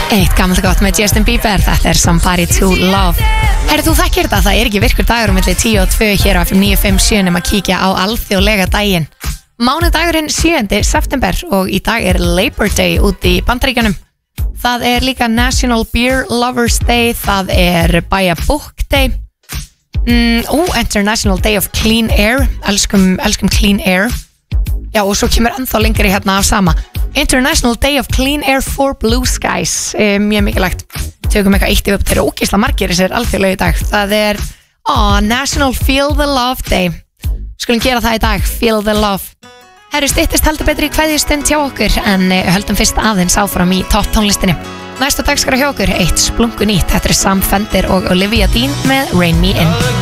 Eitt gammalt gott með Justin Bieber, þetta er Somebody to Love. Herðu, þú þekkir þetta, það er ekki virkur dagur milli 10 og 2 hér á FM 957 nema að kíkja á alþjóðlega daginn. Mánudagurinn 7. september og í dag er Labor Day út í Bandaríkjunum. Það er líka National Beer Lovers Day, það er Buy a Book Day, International Day of Clean Air, elskum Clean Air. Já, og svo kemur ennþá lengri hérna af sama. International Day of Clean Air for Blue Skies, mjög mikilvægt. Tökum eitthvað eitt upp, þeir eru ógeðslega margir þessir alþjóðlegu í dag. Það er National Feel the Love Day. Skulum gera það í dag, Feel the Love. Herru, styttist heldur betri í kveðjustund hjá okkur, en höldum fyrst aðeins áfram í topp tónlistinni. Næsta dagskrá hjá okkur, eitt splunkunýtt. Þetta er Sam Fender og Olivia Dean með Rain Me In.